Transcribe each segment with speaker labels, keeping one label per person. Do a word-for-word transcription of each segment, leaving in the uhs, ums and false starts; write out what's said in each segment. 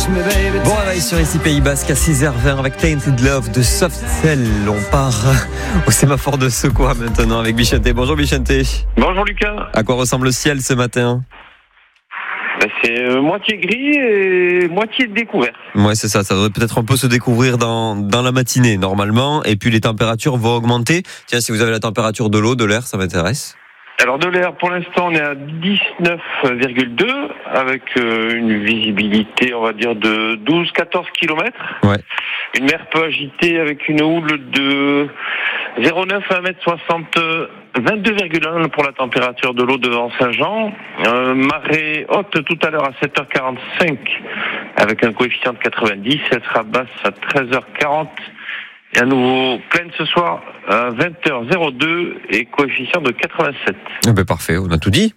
Speaker 1: Bon réveil sur ici Pays Basque à six heures vingt avec Tainted Love de Soft Cell. On part au sémaphore de Secoua maintenant avec Bichente. Bonjour Bichente.
Speaker 2: Bonjour Lucas.
Speaker 1: À quoi ressemble le ciel ce matin ?
Speaker 2: Ben c'est euh, moitié gris et moitié découvert.
Speaker 1: Ouais, c'est ça. Ça devrait peut-être un peu se découvrir dans, dans la matinée normalement. Et puis les températures vont augmenter. Tiens, si vous avez la température de l'eau, de l'air, ça m'intéresse.
Speaker 2: Alors de l'air, pour l'instant, on est à dix-neuf virgule deux avec euh, une visibilité, on va dire, de douze à quatorze kilomètres.
Speaker 1: Ouais.
Speaker 2: Une mer peu agitée avec une houle de zéro virgule neuf à un mètre soixante, vingt-deux virgule un pour la température de l'eau devant Saint-Jean. Euh, marée haute tout à l'heure à sept heures quarante-cinq avec un coefficient de quatre-vingt-dix. Elle sera basse à treize heures quarante. Et à nouveau pleine ce soir à vingt heures deux et coefficient de quatre-vingt-sept.
Speaker 1: Eh ben parfait, on a tout dit.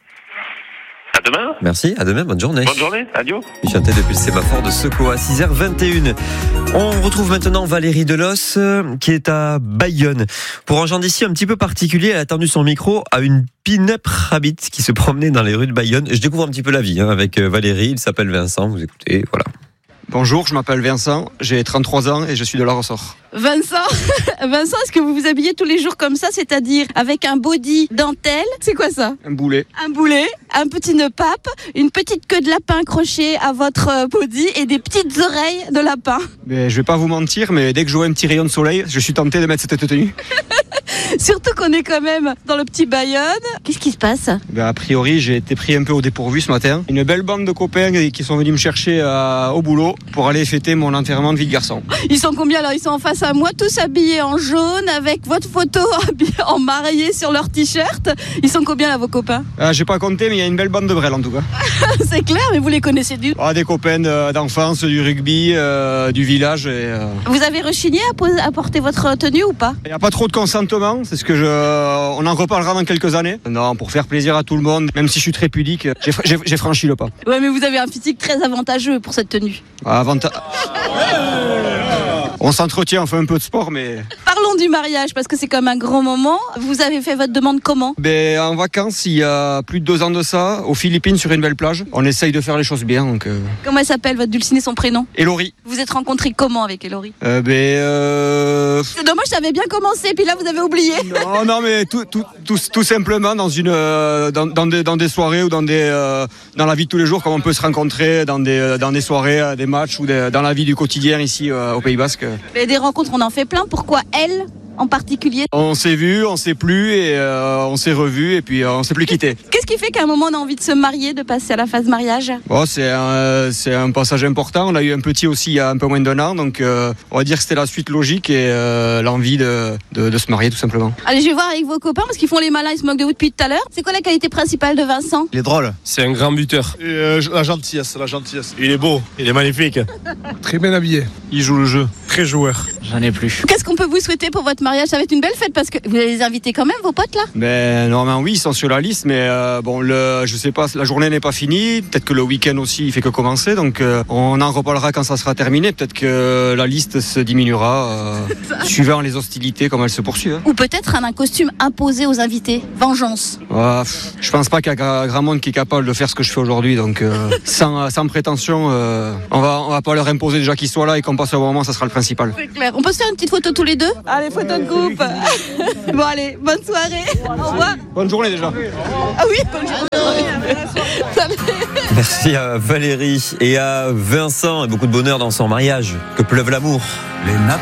Speaker 2: À demain.
Speaker 1: Merci, à demain, bonne journée.
Speaker 2: Bonne journée, adieu.
Speaker 1: Bichente depuis le sémaphore de Secoua à six heures vingt et une. On retrouve maintenant Valérie Delos euh, qui est à Bayonne. Pour un genre d'ici un petit peu particulier, elle a tendu son micro à une pin-up rabbit qui se promenait dans les rues de Bayonne. Je découvre un petit peu la vie hein, avec Valérie, il s'appelle Vincent, vous écoutez, voilà.
Speaker 3: Bonjour, je m'appelle Vincent, j'ai trente-trois ans et je suis de La Ressort.
Speaker 4: Vincent, Vincent, est-ce que vous vous habillez tous les jours comme ça, c'est-à-dire avec un body dentelle ? C'est quoi ça ?
Speaker 3: Un boulet.
Speaker 4: Un boulet, un petit nœud pape, une petite queue de lapin accrochée à votre body et des petites oreilles de lapin.
Speaker 3: Mais je vais pas vous mentir, mais dès que je vois un petit rayon de soleil, je suis tenté de mettre cette tenue.
Speaker 4: Surtout qu'on est quand même dans le petit Bayonne. Qu'est-ce qui se passe ?
Speaker 3: Ben, a priori, j'ai été pris un peu au dépourvu ce matin. Une belle bande de copains qui sont venus me chercher euh, au boulot pour aller fêter mon enterrement de vie de garçon.
Speaker 4: Ils sont combien alors ? Ils sont en face à moi, tous habillés en jaune, avec votre photo en mariée sur leur t-shirt. Ils sont combien là, vos copains ?
Speaker 3: euh, J'ai pas compté, mais il y a une belle bande de brels en tout cas.
Speaker 4: C'est clair, mais vous les connaissez du...
Speaker 3: Ah, des copains de, d'enfance, du rugby, euh, du village. Et, euh...
Speaker 4: Vous avez rechigné à, poser, à porter votre tenue ou pas ?
Speaker 3: Il n'y a pas trop de consentement, c'est ce que je... On en reparlera dans quelques années. Non, pour faire plaisir à tout le monde, même si je suis très pudique, j'ai, j'ai, j'ai franchi le pas.
Speaker 4: Ouais, mais vous avez un physique très avantageux pour cette tenue.
Speaker 3: Avanta... On s'entretient, on fait un peu de sport, mais...
Speaker 4: Parlons du mariage, parce que c'est comme un grand moment. Vous avez fait votre demande comment ?
Speaker 3: Ben, en vacances, il y a plus de deux ans de ça, aux Philippines, sur une belle plage. On essaye de faire les choses bien, donc... Euh...
Speaker 4: Comment elle s'appelle, votre dulcinée, son prénom ?
Speaker 3: Elori.
Speaker 4: Vous êtes rencontrés comment avec Elori ?
Speaker 3: euh, Ben... Euh...
Speaker 4: C'est dommage, ça avait bien commencé, puis là, vous avez oublié.
Speaker 3: Non, non, mais tout, tout, tout, tout simplement, dans, une, euh, dans, dans, des, dans des soirées ou dans, des, euh, dans la vie de tous les jours, comme on peut se rencontrer dans des, dans des soirées, des matchs ou des, dans la vie du quotidien ici euh, au Pays Basque.
Speaker 4: Mais des rencontres, on en fait plein. Pourquoi elle en particulier ?
Speaker 3: On s'est vu, on s'est plus et euh, on s'est revu et puis euh, on s'est plus quitté.
Speaker 4: Qu'est-ce qui fait qu'à un moment on a envie de se marier, de passer à la phase mariage ?
Speaker 3: Bon, c'est un, c'est un passage important. On a eu un petit aussi il y a un peu moins d'un an, donc euh, on va dire que c'était la suite logique et euh, l'envie de, de, de se marier tout simplement.
Speaker 4: Allez, je vais voir avec vos copains parce qu'ils font les malins, ils se moquent de vous depuis tout à l'heure. C'est quoi la qualité principale de Vincent ?
Speaker 5: Il est drôle.
Speaker 6: C'est un grand buteur.
Speaker 5: Et euh, la gentillesse, la gentillesse.
Speaker 6: Il est beau, il est magnifique.
Speaker 5: Très bien habillé.
Speaker 6: Il joue le jeu. Très joueur.
Speaker 7: J'en ai plus.
Speaker 4: Qu'est-ce qu'on peut vous souhaiter pour votre mariage ? Ça va être une belle fête parce que vous allez les inviter quand même, vos potes là ?
Speaker 3: Ben, normalement oui, ils sont sur la liste, mais euh, bon, le, je sais pas, la journée n'est pas finie. Peut-être que le week-end aussi, il fait que commencer, donc euh, on en reparlera quand ça sera terminé. Peut-être que la liste se diminuera euh, suivant les hostilités, comme elles se poursuivent. Hein.
Speaker 4: Ou peut-être un, un costume imposé aux invités. Vengeance.
Speaker 3: Ouais, je pense pas qu'il y a grand monde qui est capable de faire ce que je fais aujourd'hui, donc euh, sans, sans prétention, euh, on va, on va pas leur imposer déjà qu'ils soient là et qu'on passe au bon moment, ça sera le principal.
Speaker 4: C'est clair. On peut se faire une petite photo tous les deux ? Allez, photo de groupe. Bon allez, bonne soirée. Au revoir.
Speaker 3: Bonne journée déjà.
Speaker 4: Ah oui, bonne journée.
Speaker 1: Merci à Valérie et à Vincent et beaucoup de bonheur dans son mariage. Que pleuve l'amour. Les nappes.